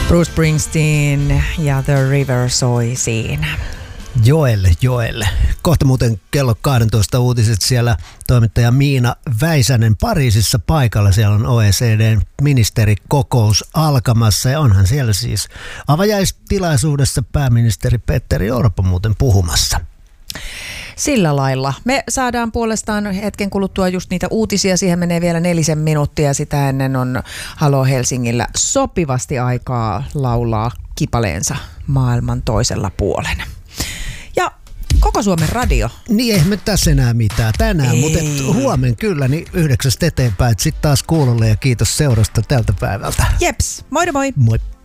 Bruce Springsteen ja The River soi siinä. Joelle. Kohta muuten kello 12 uutiset, siellä toimittaja Miina Väisänen Pariisissa paikalla. Siellä on OECDn ministerikokous alkamassa ja onhan siellä siis avajaistilaisuudessa pääministeri Petteri Orpo muuten puhumassa. Sillä lailla. Me saadaan puolestaan hetken kuluttua just niitä uutisia. Siihen menee vielä 4 minuuttia. Sitä ennen on Halo Helsingillä sopivasti aikaa laulaa kipaleensa maailman toisella puolella. Ja koko Suomen radio. Niin ei me tässä enää mitään tänään, mutta huomen kyllä, niin 9 eteenpäin. Sitten taas kuulolle ja kiitos seurasta tältä päivältä. Jeps, moi moi. Moi.